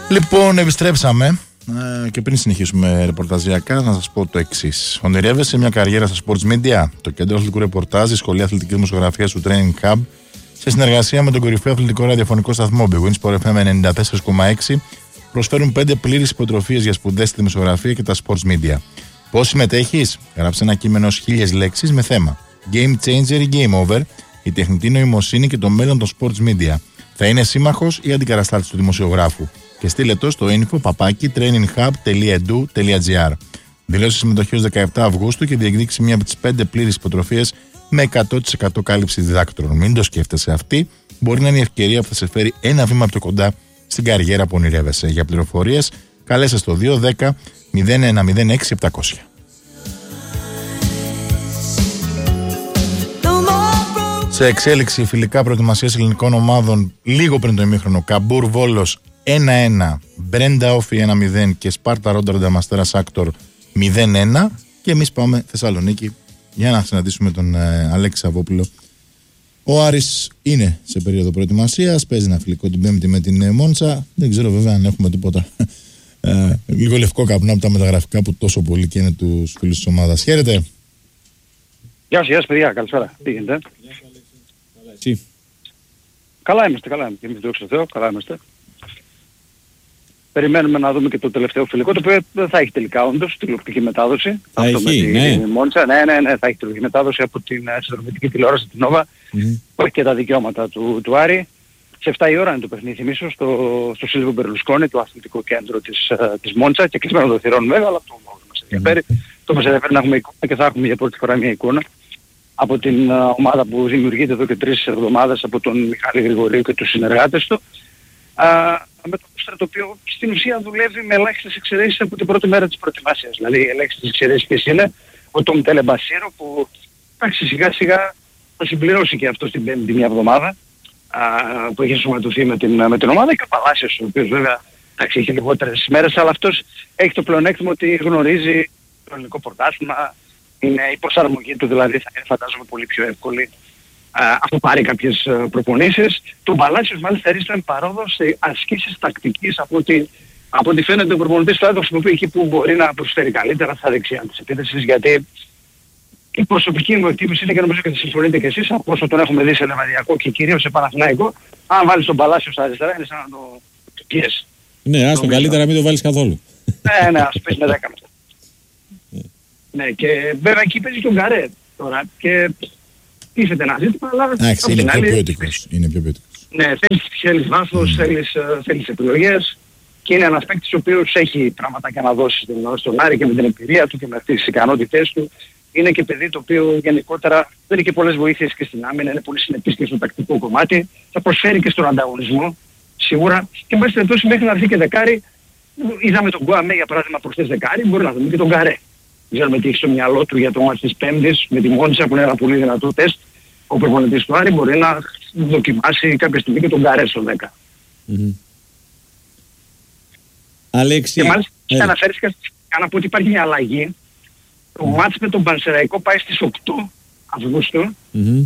Λοιπόν, επιστρέψαμε και πριν συνεχίσουμε ρεπορταζιακά, να σας πω το εξής. Ονειρεύεσαι μια καριέρα στα sports media? Το κέντρο αθλητικού ρεπορτάζ, η Σχολή Αθλητικής Δημοσιογραφίας του Training Hub, σε συνεργασία με τον κορυφαίο αθλητικό ραδιοφωνικό σταθμό Big Win Sport FM 94,6, προσφέρουν 5 πλήρεις υποτροφίες για σπουδές στη δημοσιογραφία και τα sports media. Πώς συμμετέχεις? Γράψε ένα κείμενο 1000 λέξεις με θέμα Game Changer ή Game Over, η τεχνητή νοημοσύνη και το μέλλον των sports media. Θα είναι σύμμαχος ή αντικαταστάτης του δημοσιογράφου? Και στείλε το στο info@traininghub.edu.gr. Δηλώσει συμμετοχή ως 17 Αυγούστου και διεκδίκησε μία από τις 5 πλήρεις υποτροφίες με 100% κάλυψη διδάκτρων. Μην το σκέφτεσαι, αυτή μπορεί να είναι η ευκαιρία που θα σε φέρει ένα βήμα πιο κοντά στην καριέρα που ονειρεύεσαι. Για πληροφορίες, καλέσε στο 210 0106 700. Σε εξέλιξη φιλικά προετοιμασίας ελληνικών ομάδων λίγο πριν το ημίχρονο, Καμπούρ Βόλος 1-1, Μπρέντα Όφι 1-0 και Σπάρτα Ρόντερνταμ Αστέρας Άκτορ 0-1. Και εμείς πάμε Θεσσαλονίκη για να συναντήσουμε τον Αλέξη Σαββόπουλο. Ο Άρης είναι σε περίοδο προετοιμασίας, παίζει ένα φιλικό την Πέμπτη με την Μόντσα. Δεν ξέρω βέβαια αν έχουμε τίποτα λίγο λευκό καπνό από τα μεταγραφικά που τόσο πολύ και είναι τους φίλους της ομάδας. Χαίρετε. Γεια σας παιδιά, καλησπέρα. Τι γίνεται? Καλά είμαστε, καλά είμαστε. Εμείς δόξα τω Θεώ, καλά είμαστε. Περιμένουμε να δούμε και το τελευταίο φιλικό, το οποίο δεν θα έχει τελικά όντως τηλεοπτική μετάδοση. Θα αυτό έχει, με τη Μόντσα. Ναι, θα έχει τηλεοπτική μετάδοση από την συνδρομητική τηλεόραση την Νόβα, που έχει και τα δικαιώματα του Άρη. Σε 7 η ώρα είναι το παιχνίδι, θυμίσω, στο Σίλβιο Μπερλουσκόνη, το αθλητικό κέντρο της Μόντσα, και κλεισμένο το θυρών βέβαια, αλλά αυτό μας ενδιαφέρει. Το μας ενδιαφέρει να έχουμε εικόνα και θα έχουμε για πρώτη φορά μια εικόνα από την ομάδα που δημιουργείται εδώ και 3 εβδομάδες από τον Μιχάλη Γρηγορίου και τους συνεργάτες του. Με το Κούστρα, το οποίο στην ουσία δουλεύει με ελάχιστες εξαιρέσεις από την πρώτη μέρα της προετοιμασίας. Δηλαδή οι ελάχιστες εξαιρέσεις ποιες είναι? Ο Τόμ Τελεμπασίρο, που εντάξει, σιγά σιγά θα συμπληρώσει και αυτό στην Πέμπτη μια εβδομάδα που έχει ενσωματωθεί με την ομάδα, και ο Παλάσιος, ο οποίος βέβαια εντάξει, έχει λιγότερες μέρες, αλλά αυτός έχει το πλεονέκτημα ότι γνωρίζει το ελληνικό πρωτάθλημα. Είναι η προσαρμογή του δηλαδή θα είναι φαντάζομαι πολύ πιο εύκολη αφού πάρει κάποιες προπονήσεις. Τον Παλάσιος μάλιστα έριξε παρόδο σε ασκήσεις τακτικής από ό,τι φαίνεται ο προπονητής του έδωσε εκεί που μπορεί να προσφέρει καλύτερα στα δεξιά της επίθεσης, γιατί η προσωπική μου εκτίμηση είναι, και νομίζω και θα συμφωνείτε και εσείς, από όσο τον έχουμε δει σε Λεβαδιακό και κυρίως σε Παναθηναϊκό, αν βάλεις τον Παλάσιο στα αριστερά είναι σαν να το πιέσεις. Ναι, άστο καλύτερα μην το βάλεις καθόλου. Ναι, ας πες με 10 μετά. Ναι, και βέβαια εκεί παίζει και ο Γκαρέ τώρα και τίθεται ένα ζήτημα, αλλά εντάξει, είναι πιο ποιοτικός. Ναι, θέλεις βάθος, θέλεις επιλογές, και είναι ένας παίκτης ο οποίος έχει πράγματα και να δώσει στον Άρη και με την εμπειρία του και με τις ικανότητές του. Είναι και παιδί το οποίο γενικότερα δεν έχει και πολλές βοήθειες και στην άμυνα, είναι πολύ συνεπής και στο τακτικό κομμάτι, θα προσφέρει και στον ανταγωνισμό σίγουρα, και μέσα περιπτώσει μέχρι να έρθει και δεκάρι. Είδαμε τον Γκουαμέ για παράδειγμα προχθές δεκάρι, μπορεί να δούμε και τον Γκαρέ. Δεν ξέρουμε τι έχει στο μυαλό του για το μάτι της Πέμπτης με τη Μόντσα, που είναι ένα πολύ δυνατό τεστ. Ο προπονητής του Άρη μπορεί να δοκιμάσει κάποια στιγμή και τον Γκαρέ στο 10. Αλέξη, και μάλιστα αναφέρεις και να πω ότι υπάρχει μια αλλαγή. Το μάτς με τον Πανσεραϊκό πάει στις 8 Αυγούστου.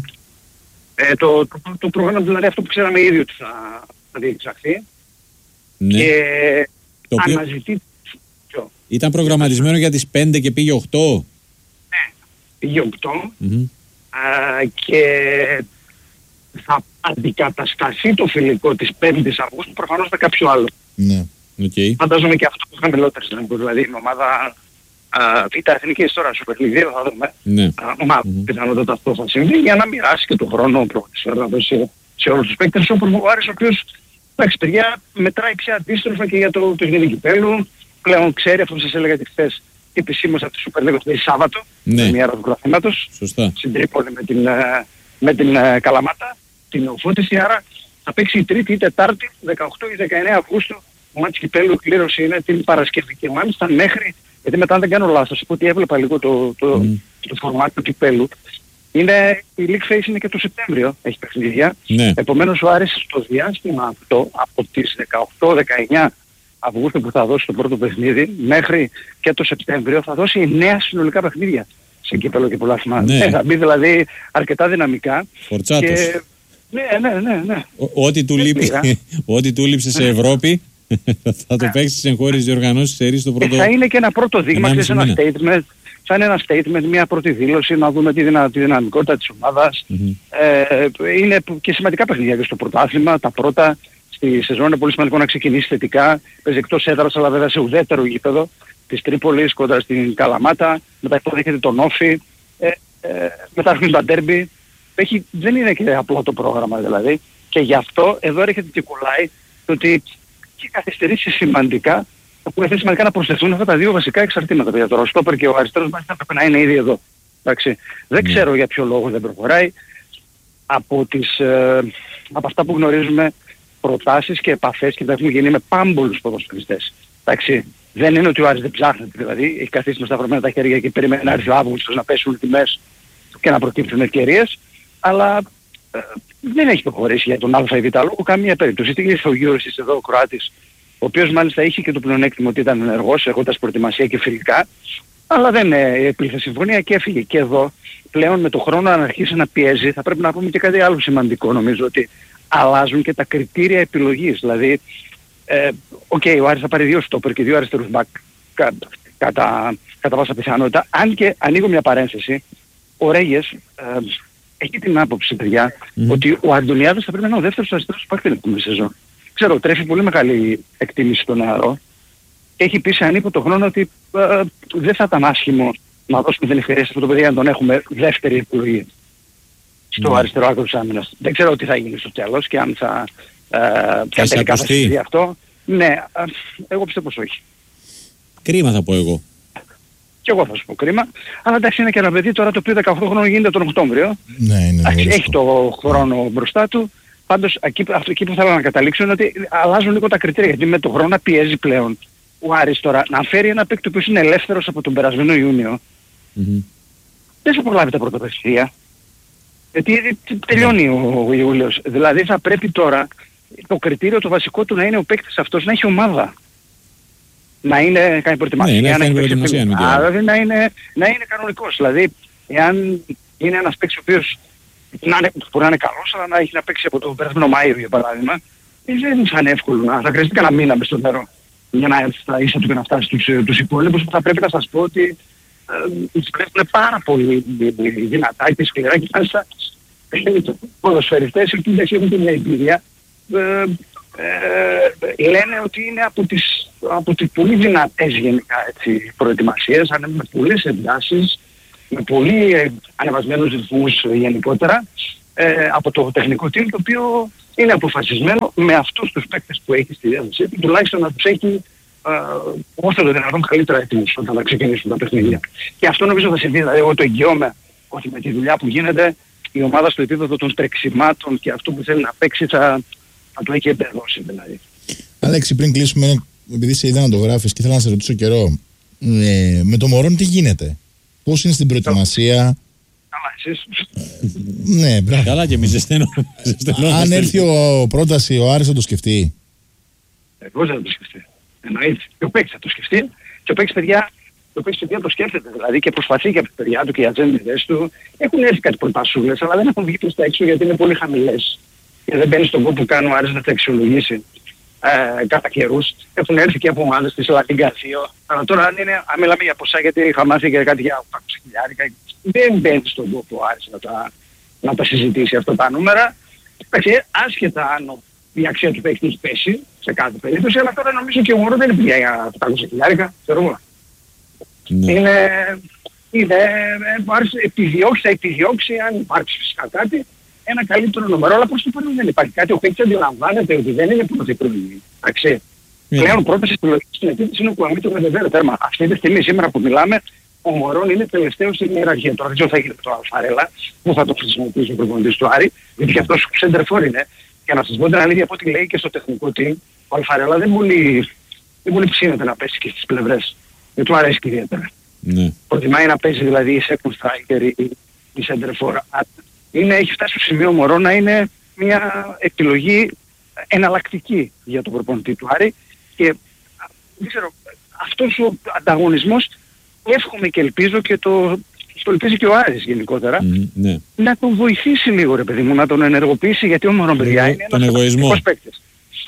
Το πρόγραμμα δηλαδή αυτό που ξέραμε ήδη ότι θα διεξαχθεί. Ναι. Και το αναζητεί... Ήταν προγραμματισμένο για τις 5 και πήγε 8. Ναι, πήγε 8. Και θα αντικατασταθεί το φιλικό της 5ης Αυγούστου προφανώς με κάποιο άλλο. Ναι. Okay. Φαντάζομαι και αυτό που χαμηλότερες, δηλαδή η ομάδα Β' Εθνικής τώρα στο παιχνίδι, θα δούμε. Ναι. Πιθανότατα αυτό θα συμβεί για να μοιράσει και τον χρόνο να δώσει σε όλους τους παίκτες, όπως ο Άρης, ο οποίος εντάξει παιδιά μετράει πια αντίστροφα και για το παιχνίδι κυπέλλου. Πλέον ξέρει, αυτό που σας έλεγα και χθες, επισήμως από τη Super League το Σάββατο, με μια ώρα του γραφήματος, στην Τρίπολη με την Καλαμάτα, την Νεοφώτιση, άρα θα παίξει η Τρίτη ή Τετάρτη, 18 ή 19 Αυγούστου, ο μάτς κυπέλλου, κλήρωση είναι την Παρασκευή, και μάλιστα μέχρι, γιατί μετά αν δεν κάνω λάθος, ότι έβλεπα λίγο το φορμάτι του κυπέλλου, η League Phase είναι και το Σεπτέμβριο, έχει παιχνίδια, επομένως ο Άρης στο διάστημα αυτό, από τις 18-19 Αυγούστου που θα δώσει το πρώτο παιχνίδι, μέχρι και το Σεπτέμβριο θα δώσει 9 συνολικά παιχνίδια σε κύπελλο και πρωτάθλημα. Θα μπει δηλαδή αρκετά δυναμικά. Φορτσάτος. Και... Ναι. Ό,τι του λείψε σε Ευρώπη Θα το παίξει στις εγχώριες διοργανώσεις σερί στο πρώτο. Θα είναι και ένα πρώτο δείγμα, ένα statement. Θα είναι ένα statement, μια πρώτη δήλωση, να δούμε τη δυναμικότητα της ομάδας. Είναι και σημαντικά παιχνίδια και στο πρωτάθλημα. Τα πρώτα στη σεζόν είναι πολύ σημαντικό να ξεκινήσει θετικά. Παίζει εκτός έδρας, αλλά βέβαια σε ουδέτερο γήπεδο της Τρίπολης κοντά στην Καλαμάτα. Μετά υποδέχεται τον Όφη. Μετά έρχονται τα ντέρμπι. Δεν είναι και απλό το πρόγραμμα δηλαδή. Και γι' αυτό εδώ έρχεται και κολλάει το ότι έχει καθυστερήσει σημαντικά, που έχει σημαντικά να προσθεθούν αυτά τα δύο βασικά εξαρτήματα. Για το στόπερ και ο αριστερός μπακ θα πρέπει να είναι ήδη εδώ. Εντάξει. Δεν ξέρω για ποιο λόγο δεν προχωράει. Από αυτά που γνωρίζουμε, προτάσεις και επαφές και τα έχουμε γίνει με πάμπολους ποδοσφαιριστές. Εντάξει. Δεν είναι ότι ο Άρης δεν ψάχνεται, δηλαδή έχει καθίσει με σταυρωμένα τα χέρια και περιμένει να έρθει ο Αύγουστος να πέσουν τιμές και να προκύψουν ευκαιρίες, αλλά δεν έχει προχωρήσει για τον ΑΒ λόγω καμία περίπτωση. Τι ήρθε ο Γιώργης εδώ, ο Κροάτης, ο οποίος μάλιστα είχε και το πλεονέκτημα ότι ήταν ενεργός, έχοντας προετοιμασία και φιλικά, αλλά δεν επήλθε συμφωνία και έφυγε. Και εδώ πλέον με το χρόνο αν αρχίσει να πιέζει, θα πρέπει να πούμε και κάτι άλλο σημαντικό, νομίζω, ότι αλλάζουν και τα κριτήρια επιλογής. Δηλαδή, ο Άρης θα πάρει 2 στόπερ και 2 αριστερούς μπακ κατά πάσα πιθανότητα. Αν και ανοίγω μια παρένθεση, ο Ρέγες έχει την άποψη, παιδιά, ότι ο Αντωνιάδης θα πρέπει να είναι ο δεύτερος αριστερός μπακ την επόμενη σεζόν. Ξέρω, τρέφει πολύ μεγάλη εκτίμηση στο νεαρό και έχει πει σε ανίποτο χρόνο ότι δεν θα ήταν άσχημο να δώσουμε την ευκαιρία σε αυτό το παιδί να τον έχουμε δεύτερη επιλογή στο αριστερό άκρο της άμυνας. Δεν ξέρω τι θα γίνει στο τέλος και αν θα τελικά θα συμβεί αυτό. Ναι, εγώ πιστεύω πως όχι. Κρίμα θα πω εγώ. Και εγώ θα σου πω κρίμα. Αλλά εντάξει, είναι και ένα παιδί τώρα το οποίο 18 χρόνων γίνεται τον Οκτώβριο. Ναι, είναι έχει το χρόνο μπροστά του. Πάντως εκεί που θέλω να καταλήξω είναι ότι αλλάζουν λίγο τα κριτήρια. Γιατί με το χρόνο πιέζει πλέον ο Άρης τώρα να φέρει ένα παίκτη που είναι ελεύθερος από τον περασμένο Ιούνιο. Δεν θα προλάβει τα πρώτα παιχνίδια. Γιατί τελειώνει ο Ιούλιος. Δηλαδή θα πρέπει τώρα το κριτήριο το βασικό του να είναι ο παίκτης αυτός να έχει ομάδα. Να κάνει προετοιμασία, να είναι κανονικός. Δηλαδή, εάν είναι ένας παίκτης ο οποίος μπορεί να είναι καλός, αλλά να έχει να παίξει από το περασμένο Μάιο, για παράδειγμα, δεν θα είναι εύκολο. Θα χρειαστεί κανένα μήνα μες στο νερό για να έρθει στα ίσα του και να φτάσει στους υπόλοιπους, που θα πρέπει να σας πω ότι τους βλέπουν πάρα πολύ δυνατά και σκληρά και μάλιστα ποδοσφαιριστές οι οποίοι έχουν μια εμπειρία λένε ότι είναι από τις πολύ δυνατές γενικά προετοιμασίες, με πολλές εντάσεις, με πολύ ανεβασμένους ρυθμούς γενικότερα, από το τεχνικό team, το οποίο είναι αποφασισμένο με αυτούς τους παίκτες που έχει στη διάθεσή του, τουλάχιστον να τους έχει όσο το δυνατόν καλύτερα έτοιμους όταν θα ξεκινήσουν τα παιχνίδια. Και αυτό νομίζω θα συμβεί, δηλαδή εγώ το εγγυώμαι ότι με τη δουλειά που γίνεται η ομάδα στο επίπεδο των τρεξιμάτων και αυτό που θέλει να παίξει θα το έχει εμπεδώσει δηλαδή. Αλέξη, πριν κλείσουμε, επειδή σε είδα να το γράφεις και ήθελα να σε ρωτήσω καιρό, με το Μωρόν τι γίνεται, πώς είναι στην προετοιμασία? Καλά, εσείς? Ναι, μπράβο. Καλά και εμείς ζεσταίνω. Αν έρθει πρόταση, ο Άρης θα το σκεφτεί? Πώς θα το σκεφτεί? Εννοείται. Και ο παίκτης θα το σκεφτεί. Και ο παίκτης, παιδιά, το σκέφτεται δηλαδή και προσπαθεί και από τα παιδιά του και για τις έντυπες του. Έχουν έρθει κάτι προτασούλες, αλλά δεν έχουν βγει προς τα έξω γιατί είναι πολύ χαμηλές. Και δεν μπαίνει στον κόπο που κάνει ο Άρης να τα αξιολογήσει κατά καιρούς. Έχουν έρθει και από ομάδες της La Liga 2. Αλλά τώρα αν μιλάμε για ποσά, γιατί είχα μάθει και κάτι για 800.000, δεν μπαίνει στον κόπο ο Άρης να τα συζητήσει αυτά τα νούμερα. Άσχετα αν η αξία του παίκτη έχει πέσει σε κάθε περίπτωση, αλλά τώρα νομίζω και ο Μωρό δεν είναι πια για 800.000, ξέρω εγώ. Ο Άρης θα επιδιώξει, αν υπάρξει φυσικά κάτι, ένα καλύτερο νούμερο, αλλά προς το παρόν δεν υπάρχει κάτι. Ο παίκτης αντιλαμβάνεται ότι δεν είναι πρώτη επιλογή. Πλέον πρώτη επιλογή στην επίθεση είναι ο Κουαμίτο με δεδέρα τέρμα. Αυτή τη στιγμή σήμερα που μιλάμε, ο Μωρόν είναι τελευταίος στην ιεραρχία. Τώρα δεν ξέρω τι θα γίνει με τον Αλφαρέλα, που θα το χρησιμοποιήσει ο προπονητής του Άρη, γιατί και αυτός σέντερφορ είναι. Και να σας πω την αλήθεια, από ό,τι λέει και στο τεχνικό team, ο Αλφαρέλα δεν πολύ ψήνεται να πέσει και στις πλευρές. Δεν του αρέσει ιδιαίτερα. Προτιμάει να παίζει δηλαδή second striker ή center for. Έχει φτάσει στο σημείο Μωρό να είναι μια επιλογή εναλλακτική για τον προπονητή του Άρη και δεν ξέρω, αυτός ο ανταγωνισμός εύχομαι και ελπίζω και το ελπίζει και ο Άρης γενικότερα να τον βοηθήσει λίγο ρε παιδί μου, να τον ενεργοποιήσει, γιατί ο Μωρό παιδιά είναι ένας εγωισμός παίκτης.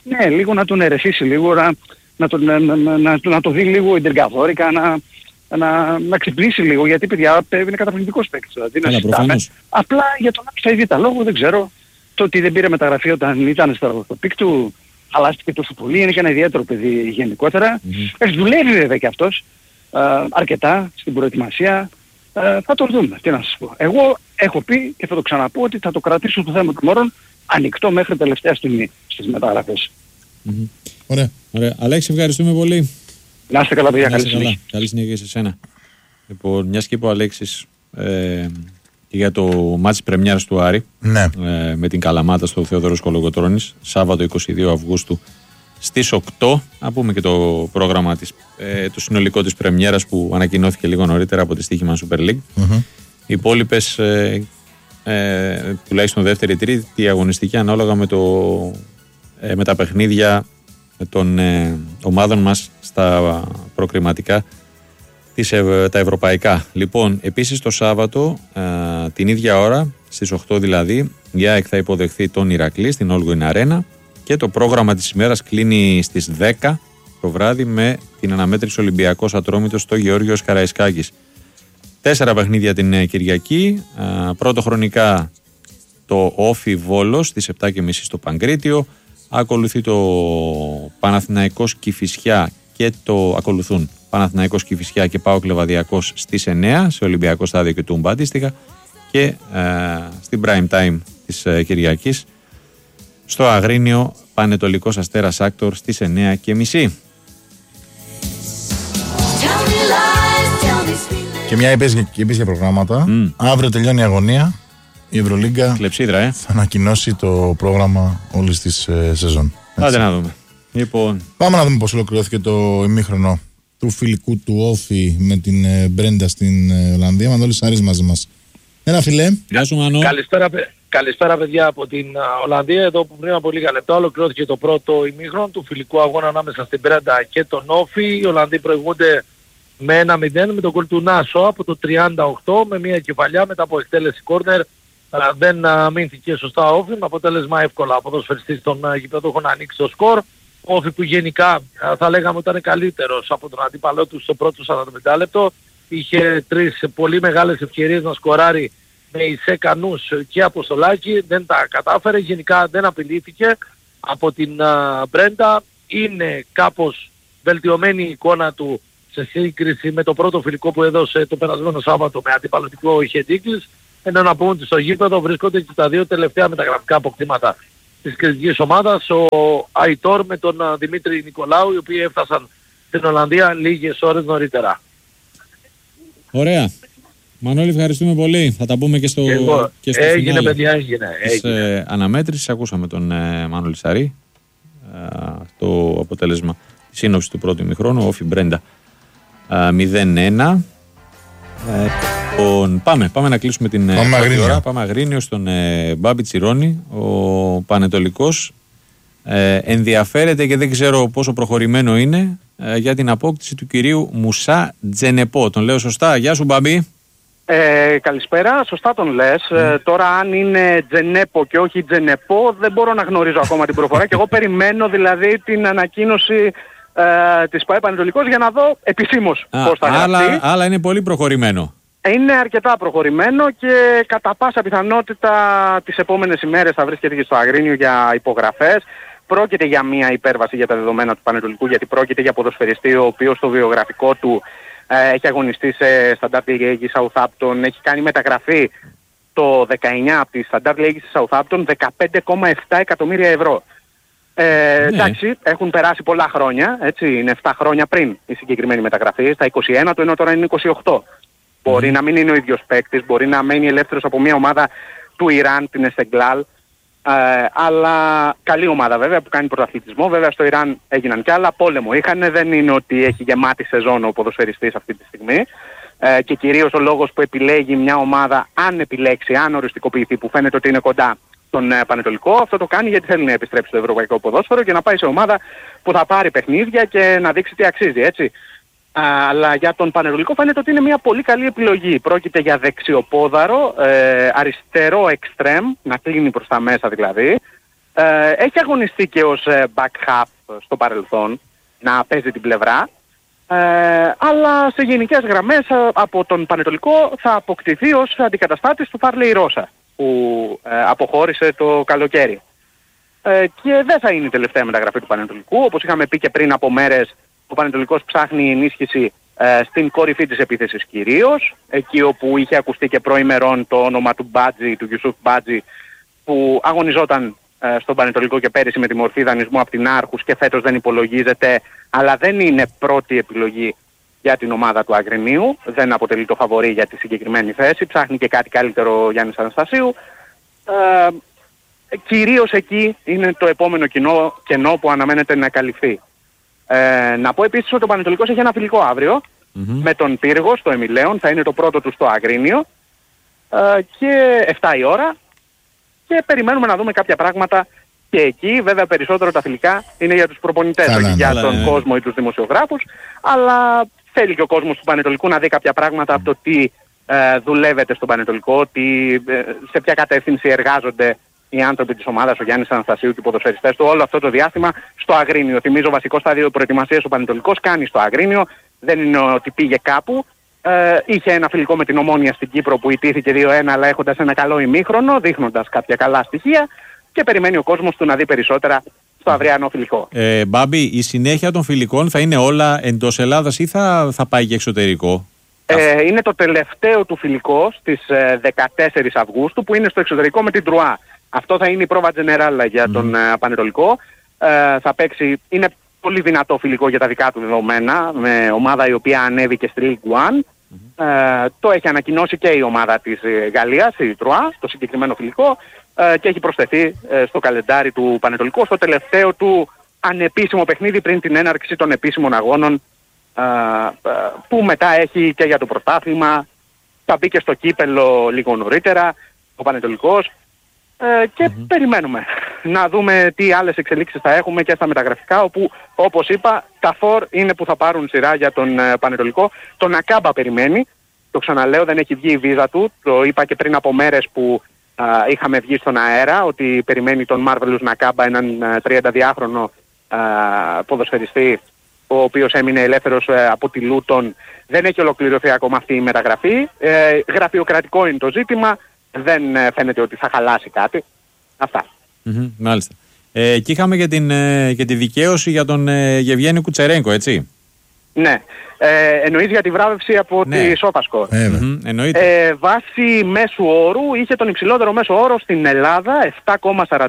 Ναι, λίγο να τον ερεθίσει λίγο, να το δει λίγο εντεργαδόρικα, να ξυπνήσει λίγο, γιατί παιδιά είναι καταπληκτικός παίκτης. Δηλαδή, απλά για τον ΑΒ λόγο δεν ξέρω, το ότι δεν πήρε μεταγραφή όταν ήταν στο πικ του, χαλάστηκε τόσο πολύ, είναι και ένα ιδιαίτερο παιδί γενικότερα. Δουλεύει βέβαια και αυτός αρκετά στην προετοιμασία. Θα το δούμε, τι να σας πω. Εγώ έχω πει και θα το ξαναπώ ότι θα το κρατήσω το θέμα των μωρών ανοιχτό μέχρι τελευταία στιγμή στις μεταγραφές. Ωραία. Αλέξη, ευχαριστούμε πολύ. Να είστε καλά, παιδιά. Καλή συνέχεια. Καλή συνέχεια σε σένα. Λοιπόν, μιας και είπε ο Αλέξης και για το μάτς πρεμιέρας του Άρη, ναι, με την Καλαμάτα στο Θεόδωρος Κολογοτρώνης, Σάββατο 22 Αυγούστου στις 8. Να πούμε και το πρόγραμμα το συνολικό της πρεμιέρας που ανακοινώθηκε λίγο νωρίτερα από τη Στοίχημα Super League. Οι υπόλοιπες τουλάχιστον δεύτερη τρίτη αγωνιστική ανάλογα με τα παιχνίδια των ομάδων μας στα προκριματικά τα ευρωπαϊκά. Λοιπόν, επίσης το Σάββατο την ίδια ώρα στις 8 δηλαδή η ΑΕΚ θα υποδεχθεί τον Ηρακλή στην Όλγοιν Arena και το πρόγραμμα της ημέρας κλείνει στις 10 το βράδυ με την αναμέτρηση Ολυμπιακός Ατρόμητος στο Γεώργιος Καραϊσκάκης. 4 παιχνίδια την Κυριακή. Πρώτο χρονικά το Όφι Βόλος στις 7.30 στο Παγκρίτιο. Ακολουθεί το Παναθηναϊκός Κηφισιά και ακολουθούν Παναθηναϊκός Κηφισιά και ΠΑΟΚ Λεβαδιακός στις 9 σε Ολυμπιακό στάδιο και Τούμπα αντίστοιχα. Και στην prime time της Κυριακής στο Αγρίνιο Πανετολικός Αστέρας Άκτορ στις 9.30. Και μια επίσης προγράμματα. Αύριο τελειώνει η αγωνία. Η Ευρωλίγκα Κλεψίδρα, θα ανακοινώσει το πρόγραμμα όλης της σεζόν. Άντε να δούμε. Λοιπόν. Πάμε να δούμε πώς ολοκληρώθηκε το ημίχρονο του φιλικού του Όφι με την Μπρέντα στην Ολλανδία. Μανώλης Άρης μαζί μας. Ένα φιλέ. Γεια σου Μανώ. Καλησπέρα παιδιά από την Ολλανδία. Εδώ που πριν από λίγα λεπτά ολοκληρώθηκε το πρώτο ημίχρονο του φιλικού αγώνα ανάμεσα στην Μπρέντα και τον Όφι. Οι Ολλανδοί προηγούνται με 1-0 με τον γκολ του Νάσο από το 38 με μια κεφαλιά μετά από εκτέλεση κόρνερ. Δεν αμήνθηκε σωστά ο Όφι, με αποτέλεσμα εύκολα από ποδοσφαιριστής των γηπεδούχων να ανοίξει το σκορ. Ο Όφι που γενικά θα λέγαμε ότι ήταν καλύτερος από τον αντίπαλό του στο πρώτο 45 λεπτό. Είχε 3 πολύ μεγάλες ευκαιρίες να σκοράρει με Ισέ Κανούς και Αποστολάκη. Δεν τα κατάφερε, γενικά δεν απειλήθηκε από την Μπρέντα. Είναι κάπως βελτιωμένη η εικόνα του σε σύγκριση με το πρώτο φιλικό που έδωσε το περασμένο Σάββατο με αντιπαλωτικό Χεντίκλης. Ενώ να πούμε ότι στο γήπεδο βρίσκονται και τα 2 τελευταία μεταγραφικά αποκτήματα της κριτικής ομάδας, ο Αϊτόρ με τον Δημήτρη Νικολάου, οι οποίοι έφτασαν στην Ολλανδία λίγες ώρες νωρίτερα. Ωραία. Μανώλη, ευχαριστούμε πολύ. Θα τα πούμε και στο έγινε φινάλε. παιδιά, έγινε. Αναμέτρησης ακούσαμε τον Μανώλη Σαρή. Το αποτέλεσμα, η σύνοψη του πρώτου ημιχρόνου, Όφι Μπρέντα 0-1. Πάμε να κλείσουμε την ώρα. Πάμε Αγρίνιο στον Μπάμπη Τσιρόνη. Ο Πανετολικός ενδιαφέρεται και δεν ξέρω πόσο προχωρημένο είναι για την απόκτηση του κυρίου Μουσά Τζενεπό. Τον λέω σωστά? Γεια σου Μπάμπη. Καλησπέρα, σωστά τον λες. Τώρα αν είναι Τζενέπο και όχι Τζενεπό δεν μπορώ να γνωρίζω ακόμα την προφορά και εγώ περιμένω δηλαδή την ανακοίνωση της ΠΑΕ Πανετολικός για να δω επισήμως πώς θα γραφτεί. Αλλά είναι πολύ προχωρημένο. Είναι αρκετά προχωρημένο και κατά πάσα πιθανότητα τις επόμενες ημέρες θα βρίσκεται και στο Αγρίνιο για υπογραφές. Πρόκειται για μια υπέρβαση για τα δεδομένα του Πανετολικού, γιατί πρόκειται για ποδοσφαιριστή ο οποίος στο βιογραφικό του έχει αγωνιστεί σε Standard Liège Southampton, έχει κάνει μεταγραφή το 19 από τη Standard Liège Southampton 15,7 εκατομμύρια ευρώ. Εντάξει, έχουν περάσει πολλά χρόνια, έτσι, είναι 7 χρόνια πριν η συγκεκριμένη μεταγραφή, στα 21 του ενώ τώρα είναι 28. Μπορεί να μην είναι ο ίδιος παίκτης, μπορεί να μένει ελεύθερος από μια ομάδα του Ιράν, την Εστεγκλάλ, αλλά καλή ομάδα βέβαια που κάνει πρωταθλητισμό. Βέβαια στο Ιράν έγιναν κι άλλα, πόλεμο είχανε, δεν είναι ότι έχει γεμάτη σεζόν ο ποδοσφαιριστής αυτή τη στιγμή. Και κυρίως ο λόγος που επιλέγει μια ομάδα, αν επιλέξει, αν οριστικοποιηθεί, που φαίνεται ότι είναι κοντά στον Πανετολικό, αυτό το κάνει γιατί θέλει να επιστρέψει στο ευρωπαϊκό ποδόσφαιρο και να πάει σε ομάδα που θα πάρει παιχνίδια και να δείξει τι αξίζει, έτσι. Αλλά για τον Πανετολικό φαίνεται ότι είναι μια πολύ καλή επιλογή. Πρόκειται για δεξιοπόδαρο, αριστερό εξτρέμ, να κλείνει προς τα μέσα δηλαδή, Έχει αγωνιστεί και ως back half στο παρελθόν, να παίζει την πλευρά. Αλλά σε γενικές γραμμές από τον Πανετολικό θα αποκτηθεί ως αντικαταστάτης του Φάρλεϊ Ρώσα, που αποχώρησε το καλοκαίρι. Και δεν θα είναι η τελευταία μεταγραφή του Πανετολικού. Όπως είχαμε πει και πριν από μέρες, ο Πανετολικός ψάχνει ενίσχυση στην κορυφή της επίθεσης κυρίως, εκεί όπου είχε ακουστεί και προημερών το όνομα του Μπάτζη, του Γιουσούφ Μπάτζη, που αγωνιζόταν στον Πανετολικό και πέρυσι με τη μορφή δανεισμού από την Άρχους και φέτος δεν υπολογίζεται, αλλά δεν είναι πρώτη επιλογή για την ομάδα του Αγρινίου, δεν αποτελεί το φαβορί για τη συγκεκριμένη θέση, ψάχνει και κάτι καλύτερο ο Γιάννης Αναστασίου. Κυρίως εκεί είναι το επόμενο κενό που αναμένεται να καλυφθεί. Να πω επίσης ότι ο Πανετολικός έχει ένα φιλικό αύριο με τον Πύργο στο Εμιλέον, θα είναι το πρώτο του στο Αγρίνιο και 7 η ώρα, και περιμένουμε να δούμε κάποια πράγματα και εκεί. Βέβαια περισσότερο τα φιλικά είναι για τους προπονητές, όχι για τον κόσμο ή τους δημοσιογράφους, αλλά θέλει και ο κόσμος του Πανετολικού να δει κάποια πράγματα από το τι δουλεύεται στο Πανετολικό, σε ποια κατεύθυνση εργάζονται οι άνθρωποι της ομάδας, ο Γιάννης Αναστασίου και οι ποδοσφαιριστές του, όλο αυτό το διάστημα στο Αγρίνιο. Θυμίζω βασικό στάδιο προετοιμασίας ο Πανετολικός κάνει στο Αγρίνιο, δεν είναι ότι πήγε κάπου. Είχε ένα φιλικό με την Ομόνια στην Κύπρο που ιτήθηκε 2-1, αλλά έχοντας ένα καλό ημίχρονο, δείχνοντας κάποια καλά στοιχεία, και περιμένει ο κόσμος του να δει περισσότερα στο αυριανό φιλικό. Μπάμπη, η συνέχεια των φιλικών θα είναι όλα εντός Ελλάδας ή θα πάει και εξωτερικό? Είναι το τελευταίο του φιλικό στις 14 Αυγούστου, που είναι στο εξωτερικό με την Τρουά. Αυτό θα είναι η πρόβα General για τον Πανετολικό. Θα παίξει, είναι πολύ δυνατό φιλικό για τα δικά του δεδομένα, με ομάδα η οποία ανέβηκε στη League One. Το έχει ανακοινώσει και η ομάδα της Γαλλίας, η Τρουά, το συγκεκριμένο φιλικό, και έχει προσθεθεί στο καλεντάρι του Πανετολικού, στο τελευταίο του ανεπίσημο παιχνίδι πριν την έναρξη των επίσημων αγώνων, που μετά έχει και για το πρωτάθλημα. Θα μπει και στο κύπελο λίγο νωρίτερα ο Πανετολικός, και περιμένουμε να δούμε τι άλλες εξελίξεις θα έχουμε και στα μεταγραφικά, όπου όπως είπα τα φορ είναι που θα πάρουν σειρά για τον Πανετολικό. Τον Ακάμπα περιμένει, το ξαναλέω, δεν έχει βγει η βίζα του, το είπα και πριν από μέρες που είχαμε βγει στον αέρα, ότι περιμένει τον Μάρβελους Νακάμπα, έναν 32χρονο ποδοσφαιριστή, ο οποίος έμεινε ελεύθερος από τη Λούτον. Δεν έχει ολοκληρωθεί ακόμα αυτή η μεταγραφή, γραφειοκρατικό είναι το ζήτημα, δεν φαίνεται ότι θα χαλάσει κάτι. Αυτά. Μάλιστα. Και είχαμε και τη δικαίωση για τον Γεβγένη Κουτσερένκο, έτσι? Ναι. Εννοείς για τη βράβευση από τη Σόφασκορ. Εννοείται. Βάσει μέσου όρου, είχε τον υψηλότερο μέσο όρο στην Ελλάδα, 7,41.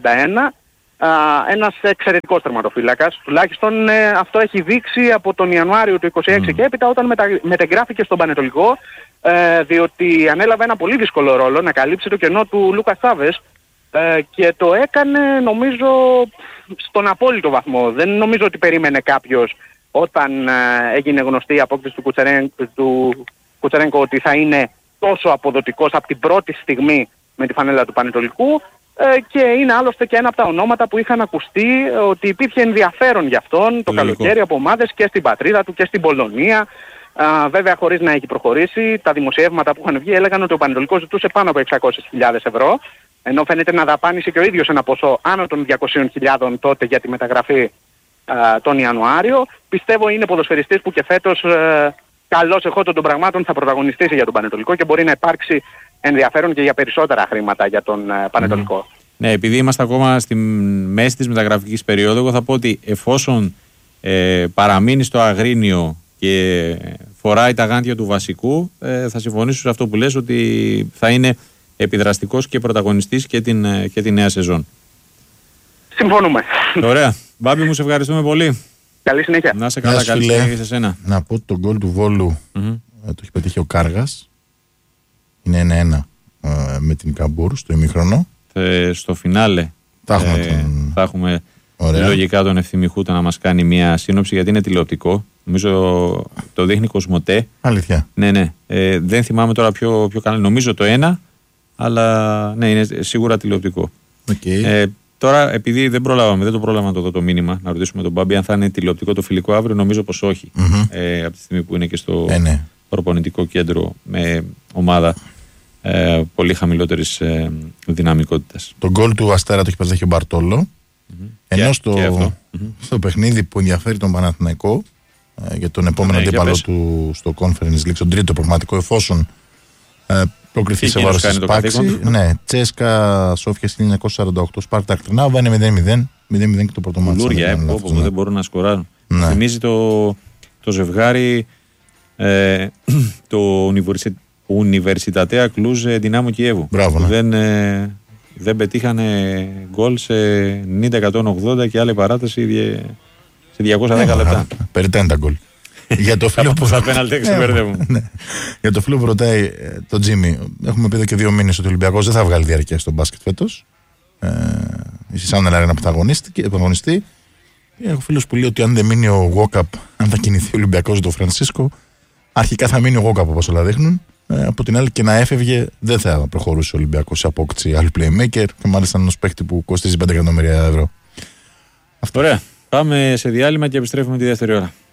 Ένας εξαιρετικός τερματοφύλακας. Τουλάχιστον αυτό έχει δείξει από τον Ιανουάριο του 2026 και έπειτα, όταν μετεγράφηκε στον Πανετολικό, διότι ανέλαβε ένα πολύ δύσκολο ρόλο να καλύψει το κενό του Λούκα Σάβες, και το έκανε νομίζω στον απόλυτο βαθμό. Δεν νομίζω ότι περίμενε κάποιος όταν έγινε γνωστή η απόκτηση του Κουτσερένκο ότι θα είναι τόσο αποδοτικός από την πρώτη στιγμή με τη φανέλα του Πανετολικού, και είναι άλλωστε και ένα από τα ονόματα που είχαν ακουστεί ότι υπήρχε ενδιαφέρον για αυτόν το καλοκαίρι από ομάδες και στην πατρίδα του και στην Πολωνία. Βέβαια χωρίς να έχει προχωρήσει, τα δημοσιεύματα που είχαν βγει έλεγαν ότι ο Πανετολικός ζητούσε πάνω από 600.000 ευρώ, ενώ φαίνεται να δαπάνησε και ο ίδιος ένα ποσό άνω των 200.000 τότε για τη μεταγραφή τον Ιανουάριο. Πιστεύω είναι ποδοσφαιριστής που και φέτος, καλώς εχόντων των πραγμάτων, θα πρωταγωνιστήσει για τον Πανετολικό και μπορεί να υπάρξει ενδιαφέρον και για περισσότερα χρήματα για τον Πανετολικό. Ναι, επειδή είμαστε ακόμα στη μέση της μεταγραφικής περίοδου, εγώ θα πω ότι εφόσον παραμείνει στο Αγρίνιο και φοράει τα γάντια του βασικού, θα συμφωνήσω σε αυτό που λες, ότι θα είναι επιδραστικός και πρωταγωνιστής και τη νέα σεζόν. Συμφωνούμε. Ωραία. Μπάμπη μου, σε ευχαριστούμε πολύ. Καλή συνέχεια. Να σε καλά, καλή συνέχεια σε σένα. Να πω ότι τον γκολ του Βόλου το έχει πετύχει ο Κάργας. Είναι 1-1 με την Καμπούρ στο ημίχρονο. Στο φινάλε θα έχουμε λογικά τον Ευθυμιχούτα να μας κάνει μια σύνοψη, γιατί είναι τηλεοπτικό. Νομίζω το δείχνει Κοσμοτέ. Αλήθεια. Ναι. Δεν θυμάμαι τώρα ποιο κανάλι. Νομίζω το 1, αλλά ναι, είναι σίγουρα τηλεοπτικό. Okay. Τώρα, επειδή δεν το πρόλαβα να το δω το μήνυμα, να ρωτήσουμε τον Μπάμπη αν θα είναι τηλεοπτικό το φιλικό αύριο. Νομίζω πως όχι. Από τη στιγμή που είναι και στο προπονητικό κέντρο με ομάδα πολύ χαμηλότερης δυναμικότητας. Το γκολ του Αστέρα το έχει πετύχει ο Μπαρτόλο. Ενώ στο παιχνίδι που ενδιαφέρει τον Παναθηναϊκό για τον επόμενο αντίπαλο του στο Conference League, τον τρίτο πραγματικό, εφόσον προκριθεί σε βάρος της Πάξη. Ναι, Τσέσκα Σόφια 1948, Σπάρτα Ακτρινάβα είναι 0-0 και το πρώτο μάτι. Λούρια, που δεν μπορούν να σκοράρουν. Ναι. Θυμίζει το ζευγάρι το Universitatea Cluj Δυνάμο Κιέβου. Μπράβο, ναι. Δεν πετύχανε γκολ σε 90-180 και άλλη παράταση σε 210 λεπτά. Περιτάνε τα γκολ. Για το φίλο που θα Για το φίλο που ρωτάει τον Τζίμι, έχουμε πει εδώ και 2 μήνες ότι ο Ολυμπιακός δεν θα βγάλει διαρκεία στο μπάσκετ φέτος. Σαν ένα πρωταγωνιστή. Έχω φίλος που λέει ότι αν δεν μείνει ο Γουόκαπ, αν θα κινηθεί ο Ολυμπιακός του Φρανσίσκο, αρχικά θα μείνει ο Γουόκαπ όπως όλα δείχνουν. Από την άλλη και να έφευγε, δεν θα προχωρούσε ο Ολυμπιακός σε απόκτηση άλλου playmaker και μάλιστα ενός παίκτη που κοστίζει 5 εκατομμύρια ευρώ. Ωραία. Πάμε σε διάλειμμα και επιστρέφουμε τη δεύτερη ώρα.